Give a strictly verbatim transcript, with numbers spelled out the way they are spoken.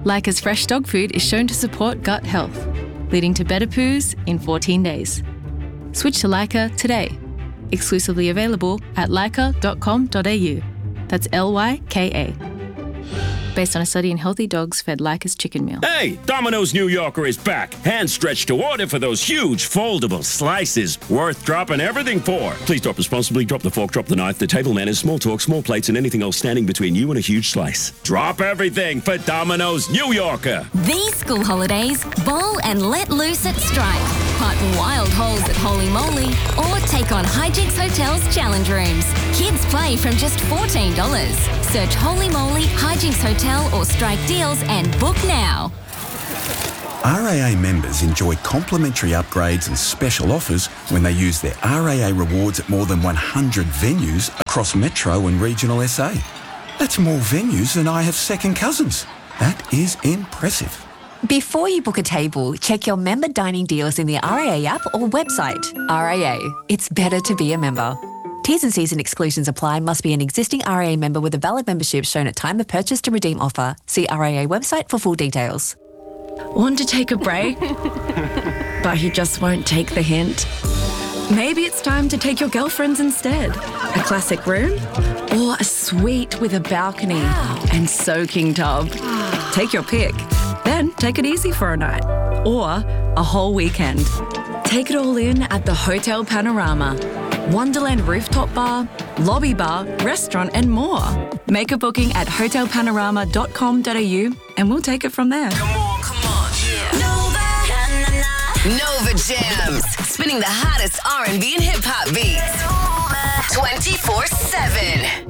Leica's fresh dog food is shown to support gut health, leading to better poos in fourteen days. Switch to Leica today. Exclusively available at leica dot com dot a u. That's L Y K A. Based on a study in healthy dogs fed Leica's chicken meal. Hey, Domino's New Yorker is back. Hand stretched to order for those huge foldable slices. Worth dropping everything for. Please drop responsibly. Drop the fork, drop the knife, the table manners, small talk, small plates, and anything else standing between you and a huge slice. Drop everything for Domino's New Yorker. These school holidays, bowl and let loose at Stripe. Park wild holes at Holy Moly or take on Hijinks Hotel's challenge rooms. Kids play from just fourteen dollars. Search Holy Moly, Hijinks Hotel or Strike Deals and book now. R A A members enjoy complimentary upgrades and special offers when they use their R A A rewards at more than one hundred venues across Metro and regional S A. That's more venues than I have second cousins. That is impressive. Before you book a table, check your member dining deals in the R A A app or website. R A A, it's better to be a member. T's and C's and exclusions apply. Must be an existing R A A member with a valid membership shown at time of purchase to redeem offer. See R A A website for full details. Want to take a break? But he just won't take the hint? Maybe it's time to take your girlfriends instead. A classic room? Or a suite with a balcony and soaking tub? Take your pick. Then take it easy for a night. Or a whole weekend. Take it all in at the Hotel Panorama. Wonderland rooftop bar, lobby bar, restaurant and more. Make a booking at hotel panorama dot com dot a u and we'll take it from there. Come on, come on. Yeah. Nova. Nova Jams. Spinning the hottest R and B and hip hop beats. twenty-four seven.